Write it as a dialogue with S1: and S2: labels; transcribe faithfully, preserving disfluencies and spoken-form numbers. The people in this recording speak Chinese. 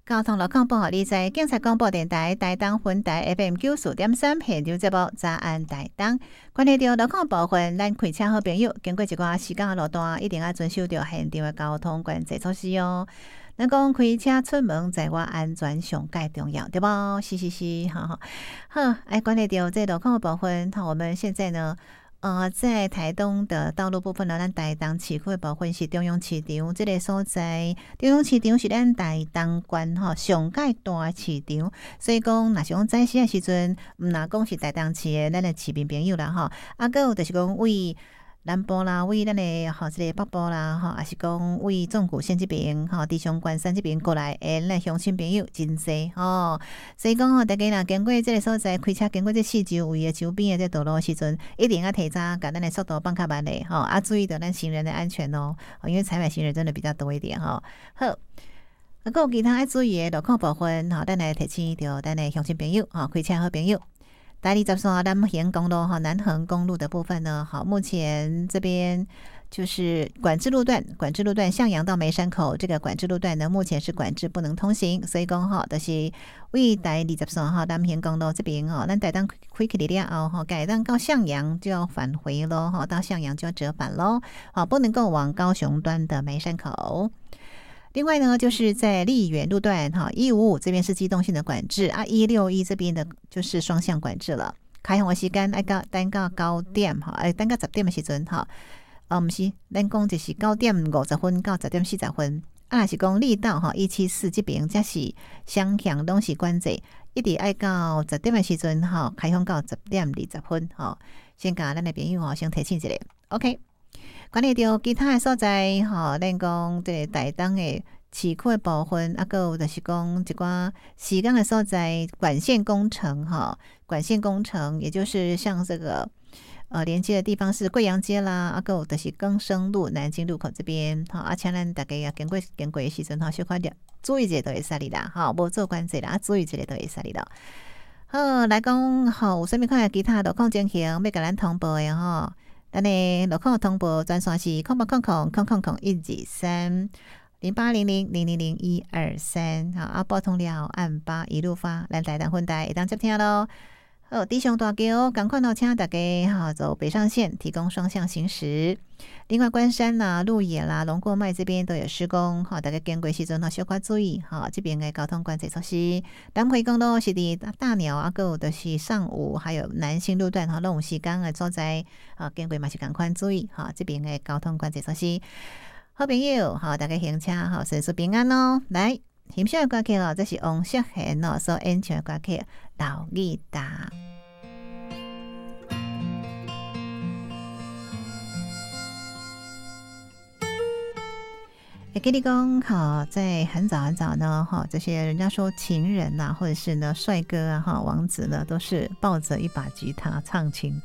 S1: 交通路况报告，你在警察广播电台台东分台 F M 九四点三现场节目早安台东。关于到路况部分，咱开车好朋友经过一寡时间的路段，一定要遵守着现场的交通管制措施哦。咱讲开车出门，在我安全上介重要，对不？是是是，好好好。哎，关于到这路况的部分，好，我们现在呢。呃，在台东的道路部分呢，咱台东市区的部分是中央市场这个所在，中央市场是咱台东县吼上界大市场，所以讲若是讲早时的时阵，毋若讲是台东市的咱的市民朋友啦吼，啊，还有就是讲为南部啦，为咱的吼这个北部啦，吼，也是讲为纵谷县这边吼，伫上关山这边过来的咱乡亲朋友真济吼，所以讲吼，大家若经过这个所在开车经过这四周围的周边的这道路的时阵，一定要提早把咱的速度放较慢嘞吼，啊，注意到咱行人的安全哦，因为采买行人真的比较多一点吼。好，啊，还有其他要注意的路况部分吼，咱来提醒着咱的乡亲朋友吼，开车好朋友。台二十三南横公路哈，南横公路的部分呢，好，目前这边就是管制路段，管制路段向阳到梅山口这个管制路段呢，目前是管制不能通行，所以讲哈，就是为台二十三号南横公路这边哈，咱台当开起了后哈，改当到向阳就要返回咯哈，到向阳就要折返咯，好，不能够往高雄端的梅山口。另外呢，就是在立园路段哈，一五五这边是机动性的管制啊，一六一这边的就是双向管制了。开放的时间爱到等到九点哈，哎，等到十点的时阵哈，啊，不是，咱讲就是九点五十分到十点四十分。啊，是讲立道哈一七四这边才是双向拢是管制，一直爱到十点的时阵哈，开放到十点二十分哈。先甲咱的朋友吼先提醒一下 ，OK。关于到其他的所在吼，咱讲这个台东的市区的部分，啊，还有就是讲一寡时间的所在管线工程哈，管线工程，也就是像这个呃连接的地方是贵阳街啦，啊，还有就是更生路南京路口这边，好，啊，请咱大家也经过经过的时阵吼，小可点注意一下都会使哩啦，哈，无做关系啦，啊，注意一下都会使哩啦。好，来讲吼，有啥物款的其他路况情形要甲咱通报的吼？咱的路况通报专线是空八空空空空空一二三零八零零零零零一二三，好啊，拨通了按八一路发，咱台东分台会当接听咯。好，地上大桥赶快到请大家好走北上线，提供双向行驶。另外，关山啦、鹿野啦、龙过麦这边都有施工，好，大家经过时阵呢，小可注意，好，这边的交通管制措施。南回公路是伫大鸟啊，还有就是上午，还有南新路段哈，拢有时间的所在，啊，经过嘛是赶快注意，好，这边的交通管制措施。好朋友，好，大家行车好，顺遂平安哦。来，欣赏的歌曲哦，这是王雪贤哦所演唱的歌曲《老义达》。也跟你讲，好，在很早很早呢，哈，这些人家说情人呐、啊，或者是呢帅哥啊，哈，王子呢，都是抱着一把吉他唱情